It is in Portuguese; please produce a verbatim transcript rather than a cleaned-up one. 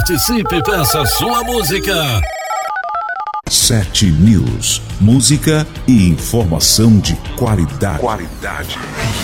Participe e peça sua música. Sete News, música e informação de qualidade. Qualidade.